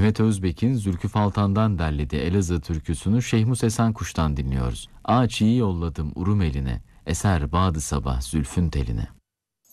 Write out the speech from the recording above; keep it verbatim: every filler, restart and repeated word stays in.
Mehmet Özbek'in Zülkü Faltan'dan derlediği Elazığ türküsünü Şeyh Sesen Kuş'tan dinliyoruz. Ağaç iyi yolladım urum eline, eser bağdı sabah zülfün teline.